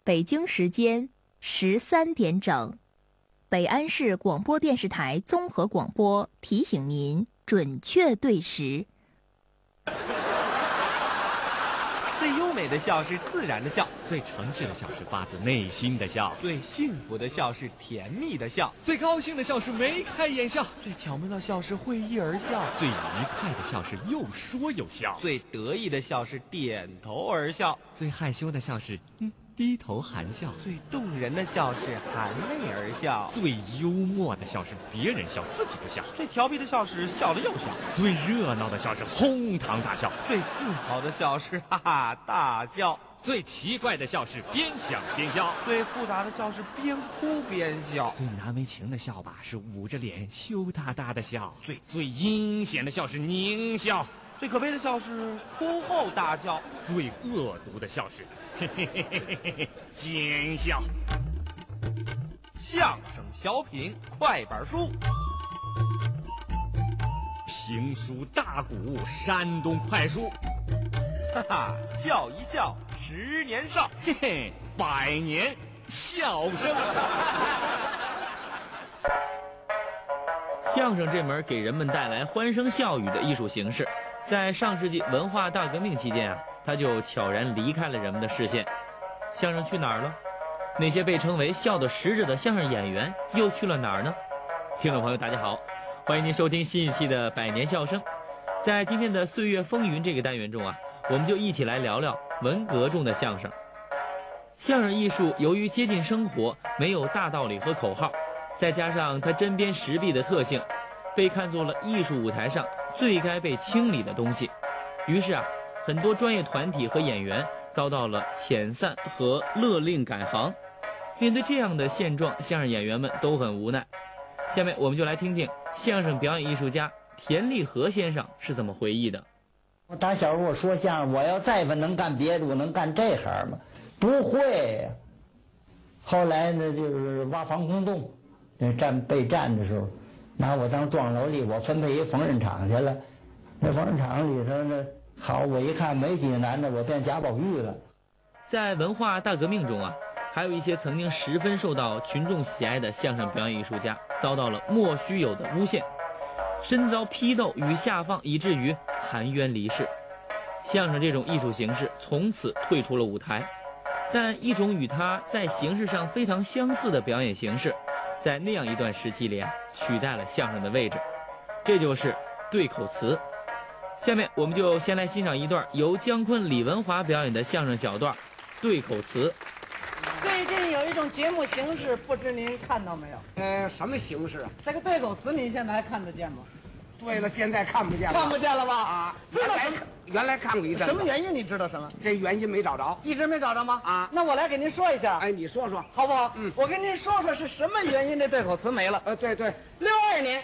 北京时间13点整，北安市广播电视台综合广播提醒您准确对时。 最优美的笑是自然的笑， 最诚实的笑是发自内心的笑， 最幸福的笑是甜蜜的笑， 最高兴的笑是眉开眼笑， 最巧妙的笑是会意而笑， 最愉快的笑是又说又笑， 最得意的笑是点头而笑， 最害羞的笑是低头含笑， 最动人的笑是含泪而笑， 最幽默的笑是别人笑自己不笑， 最调皮的笑是笑了又笑， 最热闹的笑是哄堂大笑， 最自豪的笑是哈哈大笑， 最奇怪的笑是边想边笑， 最复杂的笑是边哭边笑， 最难为情的笑吧是捂着脸羞答答的笑，最阴险的笑是狞笑， 最可悲的笑是哭后大笑， 最恶毒的笑是嘿嘿嘿嘿嘿嘿奸笑。 相声小品快板书， 评书大鼓山东快书， 哈哈，笑一笑10年少， 嘿嘿，100年笑声。 相声这门给人们带来欢声笑语的艺术形式，在上世纪文化大革命期间它就悄然离开了人们的视线。相声去哪儿了？那些被称为笑的使者的相声演员又去了哪儿呢？听众朋友大家好，欢迎您收听新一期的100年笑声。在今天的岁月风云这个单元中我们就一起来聊聊文革中的相声。相声艺术由于接近生活，没有大道理和口号，再加上它针砭时弊的特性，被看作了艺术舞台上最该被清理的东西。于是很多专业团体和演员遭到了遣散和勒令改行。面对这样的现状，相声演员们都很无奈。下面我们就来听听相声表演艺术家田立和先生是怎么回忆的。 我打小我说相声，我要再不能干别的，我能干这行吗？不会呀。后来呢，就是挖防空洞，备战的时候，拿我当壮劳力，我分配一缝纫厂去了。那缝纫厂里头呢，好，我一看没几个男的，我变贾宝玉了。 在文化大革命中还有一些曾经十分受到群众喜爱的相声表演艺术家遭到了莫须有的诬陷，身遭批斗与下放，以至于含冤离世。相声这种艺术形式从此退出了舞台，但一种与它在形式上非常相似的表演形式，在那样一段时期里取代了相声的位置，这就是对口词。下面我们就先来欣赏一段由姜昆、李文华表演的相声小段《对口词》。 最近有一种节目形式，不知您看到没有？ 什么形式啊？ 这个对口词，您现在还看得见吗？ 对了，现在看不见了。 看不见了吧？ 啊， 知道什么？ 原来看过一阵子。 什么原因？你知道什么？ 这原因没找着， 一直没找着吗？ 啊， 那我来给您说一下。 哎，你说说好不好？ 嗯， 我跟您说说是什么原因这对口词没了。 对对。 62年